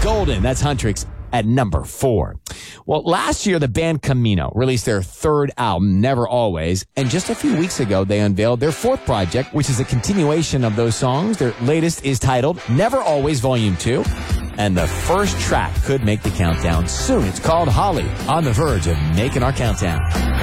Golden. That's Huntrix at number 4. Well, last year, the band Camino released their third album, Never Always, and just a few weeks ago, they unveiled their fourth project, which is a continuation of those songs. Their latest is titled Never Always Volume 2, and the first track could make the countdown soon. It's called Holly, on the verge of making our countdown.